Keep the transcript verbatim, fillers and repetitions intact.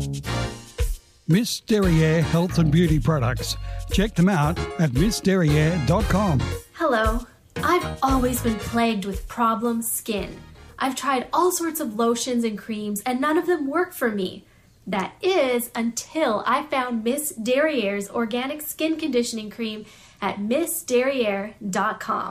Miss Derriere Health and Beauty Products. Check them out at miss derriere dot com. Hello. I've always been plagued with problem skin. I've tried all sorts of lotions and creams and none of them work for me. That is until I found Miss Derriere's Organic Skin Conditioning Cream at miss derriere dot com.